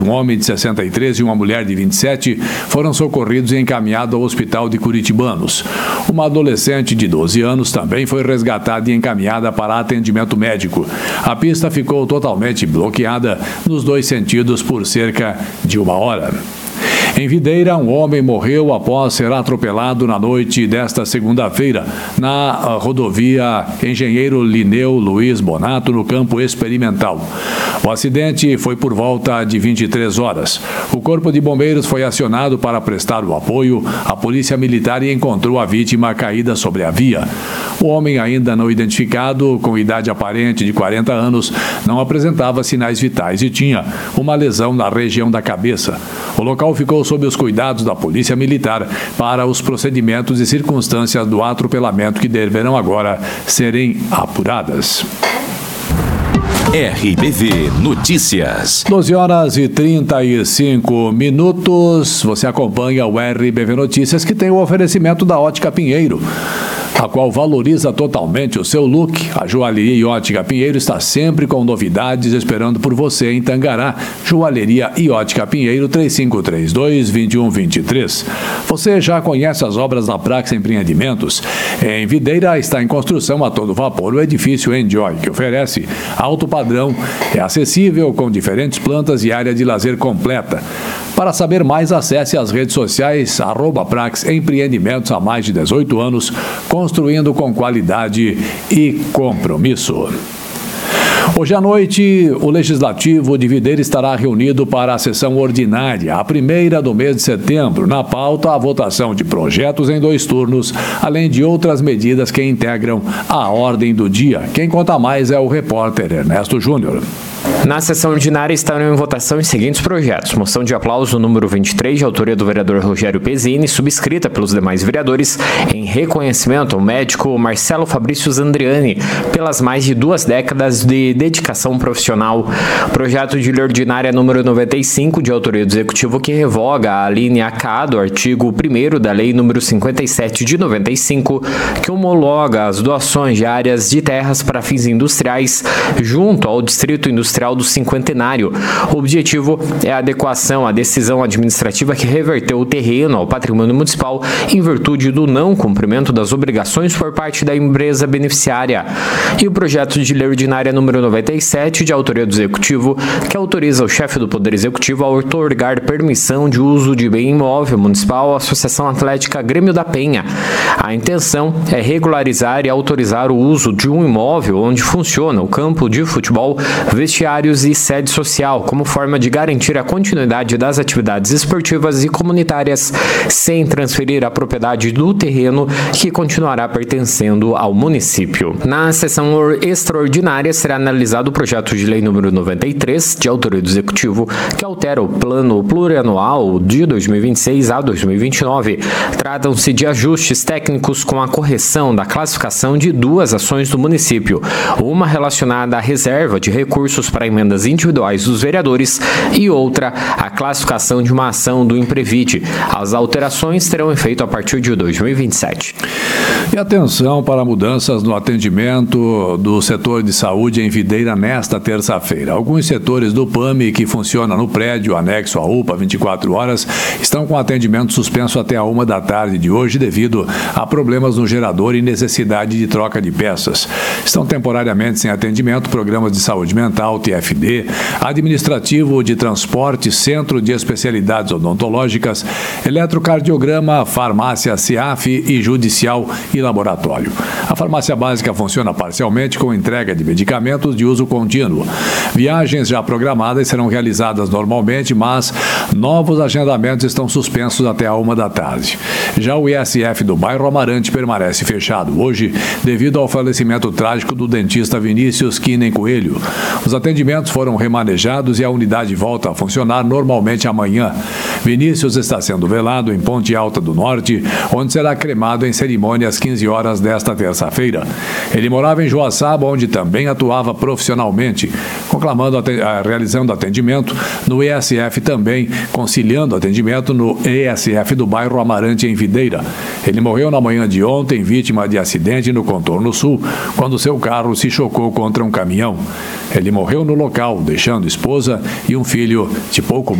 Um homem de 63 e uma mulher de 27 foram socorridos e encaminhados ao hospital de Curitibanos. Uma adolescente de 12 anos também foi resgatada e encaminhada para atendimento médico. A pista ficou totalmente bloqueada nos dois sentidos por cerca de 1 hora. Em Videira, um homem morreu após ser atropelado na noite desta segunda-feira, na rodovia Engenheiro Lineu Luiz Bonato, no campo experimental. O acidente foi por volta de 23 horas. O Corpo de Bombeiros foi acionado para prestar o apoio à Polícia Militar e encontrou a vítima caída sobre a via. O homem, ainda não identificado, com idade aparente de 40 anos, não apresentava sinais vitais e tinha uma lesão na região da cabeça. O local ficou sob os cuidados da Polícia Militar para os procedimentos e circunstâncias do atropelamento que deverão agora serem apuradas. RBV Notícias. 12 horas e 35 minutos. Você acompanha o RBV Notícias, que tem o oferecimento da Ótica Pinheiro, a qual valoriza totalmente o seu look. A Joalheria e Ótica Pinheiro está sempre com novidades esperando por você em Tangará. Joalheria e Ótica Pinheiro, 3532-2123. Você já conhece as obras da Prax Empreendimentos? Em Videira está em construção a todo vapor o edifício Enjoy, que oferece alto padrão, é acessível com diferentes plantas e área de lazer completa. Para saber mais, acesse as redes sociais @Prax Empreendimentos há mais de 18 anos, construindo com qualidade e compromisso. Hoje à noite, o Legislativo de Videira estará reunido para a sessão ordinária, a primeira do mês de setembro. Na pauta, a votação de projetos em 2 turnos, além de outras medidas que integram a ordem do dia. Quem conta mais é o repórter Ernesto Júnior. Na sessão ordinária estarão em votação os seguintes projetos: moção de aplauso número 23, de autoria do vereador Rogério Pezzini, subscrita pelos demais vereadores, em reconhecimento ao médico Marcelo Fabrício Zandriani pelas mais de 2 décadas de dedicação profissional. Projeto de lei ordinária número 95, de autoria do Executivo, que revoga a linha K do artigo 1º da Lei número 57 de 95, que homologa as doações de áreas de terras para fins industriais junto ao Distrito Industrial do Cinquentenário. O objetivo é a adequação à decisão administrativa que reverteu o terreno ao patrimônio municipal em virtude do não cumprimento das obrigações por parte da empresa beneficiária. E o projeto de lei ordinária número 97, de autoria do Executivo, que autoriza o chefe do Poder Executivo a outorgar permissão de uso de bem imóvel municipal à Associação Atlética Grêmio da Penha. A intenção é regularizar e autorizar o uso de um imóvel onde funciona o campo de futebol, vestiários e sede social, como forma de garantir a continuidade das atividades esportivas e comunitárias, sem transferir a propriedade do terreno, que continuará pertencendo ao município. Na sessão extraordinária será analisado o projeto de lei número 93, de autoria do Executivo, que altera o plano plurianual de 2026 a 2029. Tratam-se de ajustes técnicos com a correção da classificação de 2 ações do município, uma relacionada à reserva de recursos para emendas individuais dos vereadores e outra a classificação de uma ação do Imprevide. As alterações terão efeito a partir de 2027. E atenção para mudanças no atendimento do setor de saúde em Videira nesta terça-feira. Alguns setores do PAMI que funciona no prédio anexo à UPA 24 horas estão com atendimento suspenso até a 1 da tarde de hoje devido a problemas no gerador e necessidade de troca de peças. Estão temporariamente sem atendimento programas de saúde mental, TFD, administrativo de transporte, centro de especialidades odontológicas, eletrocardiograma, farmácia CIAF e judicial e laboratório. A farmácia básica funciona parcialmente com entrega de medicamentos de uso contínuo. Viagens já programadas serão realizadas normalmente, mas novos agendamentos estão suspensos até a 1 da tarde. Já o ISF do bairro Amarante permanece fechado hoje devido ao falecimento trágico do dentista Vinícius Kinen Coelho. Os atendimentos foram remanejados e a unidade volta a funcionar normalmente amanhã. Vinícius está sendo velado em Ponte Alta do Norte, onde será cremado em cerimônias 15 15 horas desta terça-feira. Ele morava em Joaçaba, onde também atuava profissionalmente, realizando atendimento no ESF também, conciliando atendimento no ESF do bairro Amarante, em Videira. Ele morreu na manhã de ontem, vítima de acidente no contorno sul, quando seu carro se chocou contra um caminhão. Ele morreu no local, deixando esposa e um filho de pouco